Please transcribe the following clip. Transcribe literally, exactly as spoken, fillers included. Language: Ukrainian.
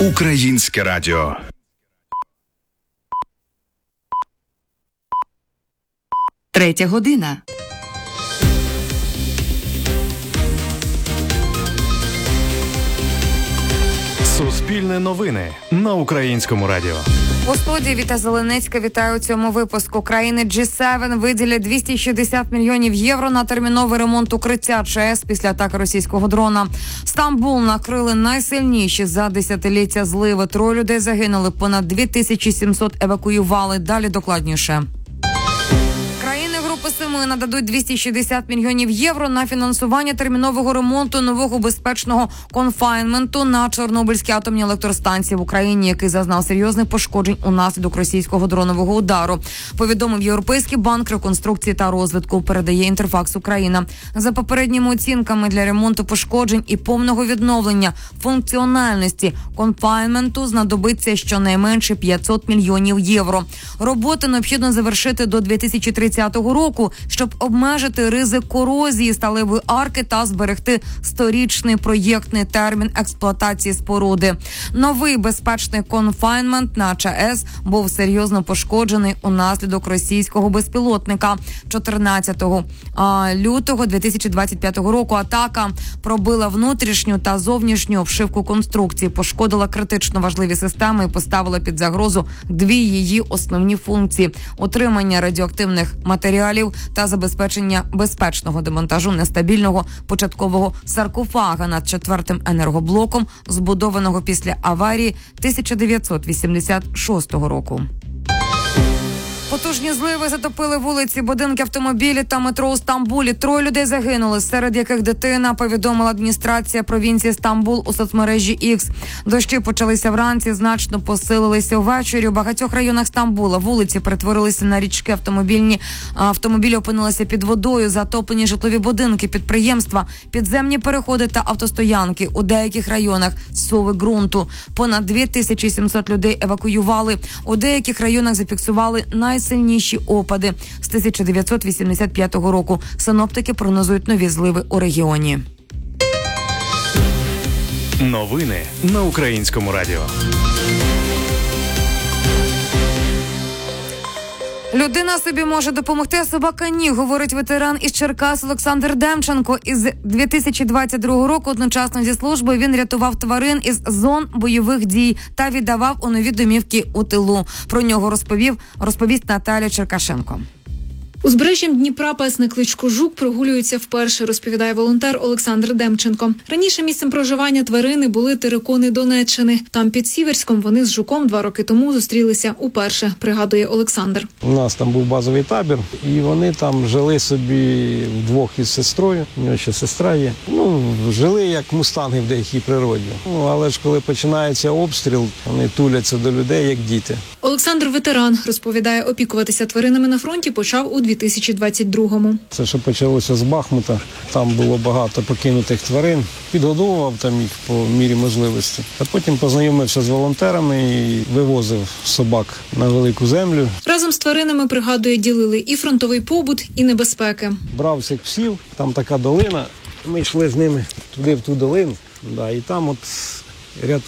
Українське радіо. Третя година. Суспільне новини на Українському радіо. У студії Віта Зеленецька. Вітаю у цьому випуску. Країни джі севен виділять двісті шістдесят мільйонів євро на терміновий ремонт укриття ЧАЕС після атаки російського дрона. Стамбул накрили найсильніші за десятиліття зливи. Троє людей загинули, понад дві тисячі сімсот евакуювали. Далі докладніше. Країни Групи Семи нададуть двісті шістдесят мільйонів євро на фінансування термінового ремонту нового безпечного конфайнменту на Чорнобильській атомній електростанції в Україні, який зазнав серйозних пошкоджень унаслідок російського дронового удару. Повідомив Європейський банк реконструкції та розвитку, передає Інтерфакс Україна. За попередніми оцінками, для ремонту пошкоджень і повного відновлення функціональності конфайнменту знадобиться щонайменше п'ятсот мільйонів євро. Роботи необхідно завершити до дві тисячі тридцятого року, щоб обмежити ризик корозії сталевої арки та зберегти сторічний проєктний термін експлуатації споруди. Новий безпечний конфайнмент на ЧАЕС був серйозно пошкоджений унаслідок російського безпілотника. чотирнадцятого лютого дві тисячі двадцять п'ятого року атака пробила внутрішню та зовнішню обшивку конструкції, пошкодила критично важливі системи і поставила під загрозу дві її основні функції – отримання радіоактивних матеріалів та забезпечення безпечного демонтажу нестабільного початкового саркофага над четвертим енергоблоком, збудованого після аварії тисяча дев'ятсот вісімдесят шостого року. Потужні зливи затопили вулиці, будинки, автомобілі та метро у Стамбулі. Троє людей загинули, серед яких дитина, повідомила адміністрація провінції Стамбул у соцмережі Ікс. Дощі почалися вранці, значно посилилися ввечері. У багатьох районах Стамбула вулиці перетворилися на річки, автомобільні автомобілі опинилися під водою, затоплені житлові будинки, підприємства, підземні переходи та автостоянки. У деяких районах зсуви ґрунту. Понад дві тисячі сімсот людей евакуювали. У деяких районах зафіксували найсильніші сильніші опади з тисяча дев'ятсот вісімдесят п'ятого року. Синоптики прогнозують нові зливи у регіоні. Новини на Українському радіо. Людина собі може допомогти, а собака ні, говорить ветеран із Черкас Олександр Демченко. Із дві тисячі двадцять другого року одночасно зі службою він рятував тварин із зон бойових дій та віддавав у нові домівки у тилу. Про нього розповів, розповість Наталя Черкашенко. Узбережжям Дніпра пес на кличку Жук прогулюється вперше, розповідає волонтер Олександр Демченко. Раніше місцем проживання тварини були терикони Донеччини. Там під Сіверськом вони з Жуком два роки тому зустрілися уперше, пригадує Олександр. У нас там був базовий табір, і вони там жили собі вдвох із сестрою, у нього ще сестра є. Ну, жили як мустанги в деякій природі. Ну, але ж коли починається обстріл, вони туляться до людей, як діти. Олександр ветеран, розповідає, опікуватися тваринами на фронті почав у дві тисячі двадцять другому. Це що почалося з Бахмута, там було багато покинутих тварин, підгодовував там їх по мірі можливості. А потім познайомився з волонтерами і вивозив собак на велику землю. Разом з тваринами, пригадує, ділили і фронтовий побут, і небезпеки. Брав всіх псів, там така долина, ми йшли з ними туди в ту долину, да, і там от ряд